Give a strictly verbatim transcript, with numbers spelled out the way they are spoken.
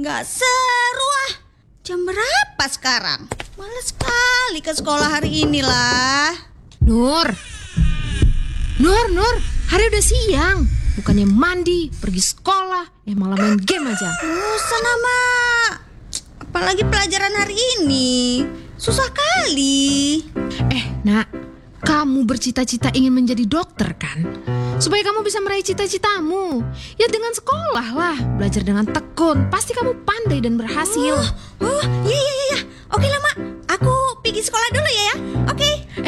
Nggak seru ah. Jam berapa sekarang? Males sekali ke sekolah hari ini lah. Nur, Nur, Nur, hari udah siang. Bukannya mandi, pergi sekolah, eh malah main game aja. Bosan nama. Apalagi pelajaran hari ini. Susah kali. Eh, nak, kamu bercita-cita ingin menjadi dokter kan? Supaya kamu bisa meraih cita-citamu. Ya dengan sekolah lah, belajar dengan tekun. Pasti kamu pandai dan berhasil. Oh, oh iya, iya, iya. Oke lah, Mak. Aku pergi sekolah dulu ya ya. Oke.